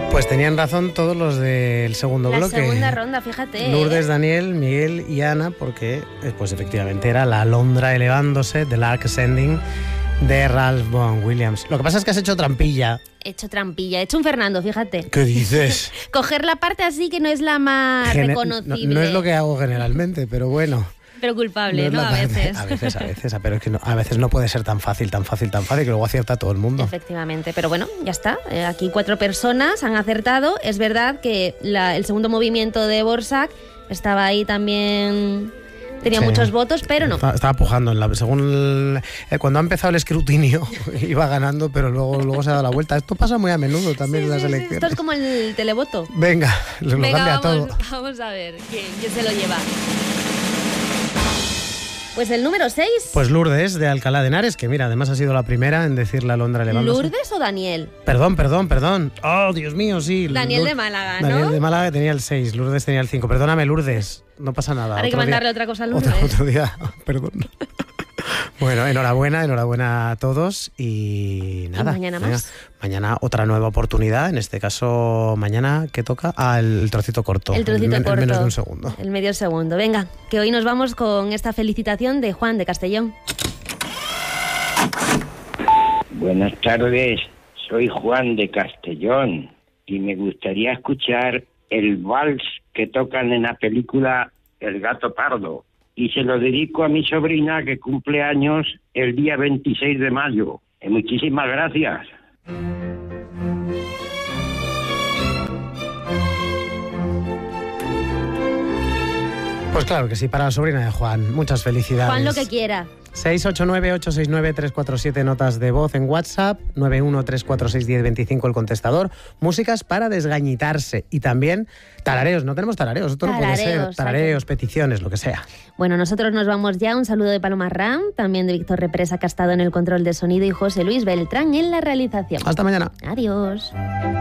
Pues tenían razón todos los del segundo bloque. La segunda ronda, fíjate. Lourdes, Daniel, Miguel y Ana, porque pues efectivamente era la alondra elevándose del Lark Ascending de Ralph Vaughan Williams. Lo que pasa es que has hecho trampilla. He hecho trampilla, he hecho un Fernando, fíjate. ¿Qué dices? Coger la parte así que no es la más reconocible. No es lo que hago generalmente, pero bueno. Pero culpable, ¿no? A veces. A veces, pero es que a veces no puede ser tan fácil, que luego acierta todo el mundo. Efectivamente, pero bueno, ya está. Aquí 4 personas han acertado. Es verdad que el segundo movimiento de Dvořák estaba ahí también... Tenía muchos votos, pero no. Estaba pujando. Cuando ha empezado el escrutinio iba ganando, pero luego se ha dado la vuelta. Esto pasa muy a menudo también en las elecciones. Esto es como el televoto. Venga, lo cambia todo. Vamos a ver quién se lo lleva. Pues el número 6. Pues Lourdes, de Alcalá de Henares, que mira, además ha sido la primera en decir la alondra elevándose. ¿Lourdes o Daniel? Perdón. Oh, Dios mío, sí. Daniel de Málaga, ¿no? Daniel de Málaga tenía el 6, Lourdes tenía el 5. Perdóname, Lourdes, no pasa nada. Ahora hay que mandarle otra cosa a Lourdes. Otro día, perdón. Bueno, enhorabuena a todos y nada. ¿Y mañana más? Mañana otra nueva oportunidad, en este caso mañana, ¿qué toca? El trocito corto. El trocito corto. El menos de un segundo. El medio segundo. Venga, que hoy nos vamos con esta felicitación de Juan de Castellón. Buenas tardes, soy Juan de Castellón y me gustaría escuchar el vals que tocan en la película El gato pardo. Y se lo dedico a mi sobrina que cumple años el día 26 de mayo. Muchísimas gracias. Pues claro que sí, para la sobrina de Juan. Muchas felicidades. Juan, lo que quiera. 689-869-347, notas de voz en WhatsApp, 913461025 el contestador, músicas para desgañitarse y también tarareos. No tenemos tarareos, esto no puede ser. Tarareos, peticiones, lo que sea. Bueno, nosotros nos vamos ya. Un saludo de Paloma Ram, también de Víctor Represa, que ha estado en el control de sonido, y José Luis Beltrán en la realización. Hasta mañana. Adiós.